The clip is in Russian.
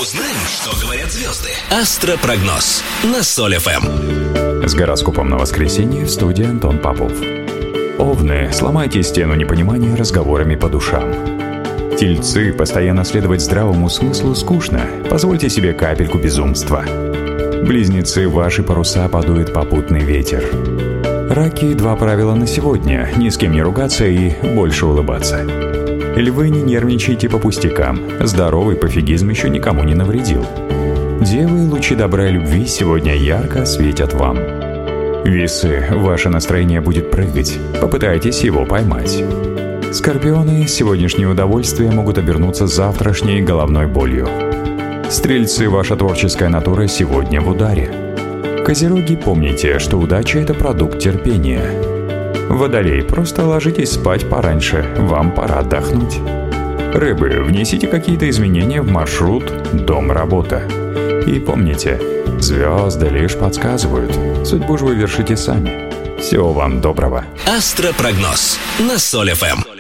Узнаем, что говорят звезды. Астропрогноз на Соль ФМ. С гороскопом на воскресенье в студии Антон Попов. Овны, сломайте стену непонимания разговорами по душам. Тельцы, постоянно следовать здравому смыслу скучно. Позвольте себе капельку безумства. Близнецы, ваши паруса подует попутный ветер. Раки, 2 правила на сегодня: ни с кем не ругаться и больше улыбаться. Львы, не нервничайте по пустякам. Здоровый пофигизм еще никому не навредил. Девы, лучи добра и любви сегодня ярко светят вам. Весы, ваше настроение будет прыгать. Попытайтесь его поймать. Скорпионы, сегодняшние удовольствия могут обернуться завтрашней головной болью. Стрельцы, ваша творческая натура сегодня в ударе. Козероги, помните, что удача – это продукт терпения. Водолей, просто ложитесь спать пораньше, вам пора отдохнуть. Рыбы, внесите какие-то изменения в маршрут дом-работа. И помните, звезды лишь подсказывают, судьбу же вы вершите сами. Всего вам доброго. Астропрогноз на Соль ФМ.